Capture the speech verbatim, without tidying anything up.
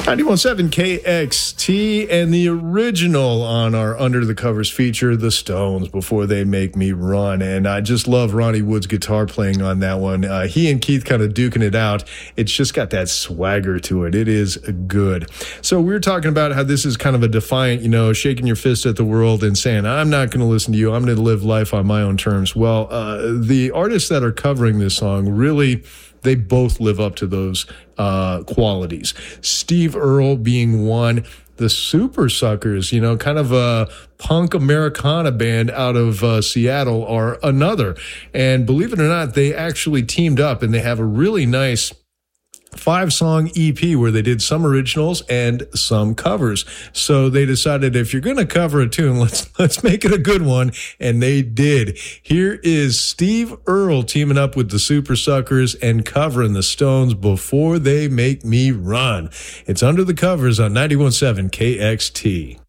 ninety-one point seven K X T and the original on our Under the Covers feature, The Stones, Before They Make Me Run. And I just love Ronnie Wood's guitar playing on that one. Uh, he and Keith kind of duking it out. It's just got that swagger to it. It is good. So we were talking about how this is kind of a defiant, you know, shaking your fist at the world and saying, I'm not going to listen to you. I'm going to live life on my own terms. Well, uh, the artists that are covering this song really, they both live up to those uh, qualities. Steve Earle being one, the Super Suckers, you know, kind of a punk Americana band out of uh, Seattle, are another. And believe it or not, they actually teamed up and they have a really nice five-song E P where they did some originals and some covers. So they decided, if you're going to cover a tune, let's let's make it a good one, and they did. Here is Steve Earle teaming up with the Super Suckers and covering the Stones, Before They Make Me Run. It's Under the Covers on ninety-one point seven K X T.